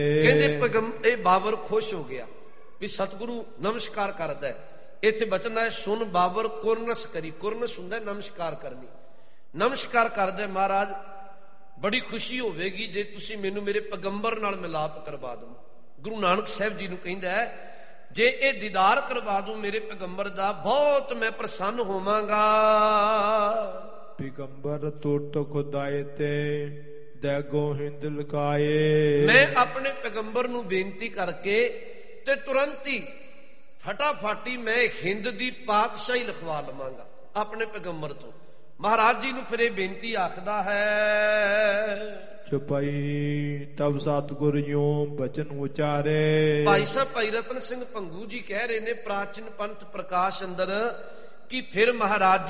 ਕਹਿੰਦੇ ਇਹ ਬਾਬਰ ਖੁਸ਼ ਹੋ ਗਿਆ ਵੀ ਸਤਿਗੁਰੂ ਨਮਸਕਾਰ ਕਰਦਾ। ਇੱਥੇ ਬਚਨ ਹੈ ਸੁਨ ਬਾਬਰ ਕੁਰਨਸ ਕਰੀ। ਕੁਰਨਸ ਹੁੰਦਾ ਨਮਸਕਾਰ ਕਰਨੀ। ਨਮਸਕਾਰ ਕਰਦਾ ਮਹਾਰਾਜ ਬੜੀ ਖੁਸ਼ੀ ਹੋਵੇਗੀ ਜੇ ਤੁਸੀਂ ਮੈਨੂੰ ਮੇਰੇ ਪੈਗੰਬਰ ਨਾਲ ਮਿਲਾਪ ਕਰਵਾ ਦਿਓ। ਗੁਰੂ ਨਾਨਕ ਸਾਹਿਬ ਜੀ ਨੂੰ ਕਹਿੰਦਾ ਹੈ ਜੇ ਇਹ ਦੀਦਾਰ ਕਰਵਾ ਦੂੰ ਮੇਰੇ ਪੈਗੰਬਰ ਦਾ ਬਹੁਤ ਮੈਂ ਪ੍ਰਸੰਨ ਹੋਵਾਂਗਾ। ਪੈਗੰਬਰ ਟੁੱਟ ਖੁਦਾਏ ਤੇ ਦੇ ਗੋਹਿੰਦ ਲਕਾਏ। ਮੈਂ ਆਪਣੇ ਪੈਗੰਬਰ ਨੂੰ ਬੇਨਤੀ ਕਰਕੇ ਤੇ ਤੁਰੰਤ ਹੀ ਫਟਾਫਟ ਹੀ ਮੈਂ ਹਿੰਦ ਦੀ ਪਾਤਸ਼ਾਹੀ ਲਿਖਵਾ ਲਵਾਂਗਾ ਆਪਣੇ ਪੈਗੰਬਰ ਤੋਂ। ਮਹਾਰਾਜ ਜੀ ਨੂੰ ਫਿਰ ਇਹ ਬੇਨਤੀ ਆਖਦਾ ਹੈ ਚੁਪਈ ਤਬ ਸਤਿਗੁਰ ਯੋਂ ਬਚਨ ਉਚਾਰੇ। ਭਾਈ ਸਾਹਿਬ ਭਾਈ ਰਤਨ ਸਿੰਘ ਭੰਗੂ ਜੀ ਕਹਿ ਰਹੇ ਨੇ ਪ੍ਰਾਚੀਨ ਪੰਥ ਪ੍ਰਕਾਸ਼ ਅੰਦਰ ਕਿ ਫਿਰ ਮਹਾਰਾਜ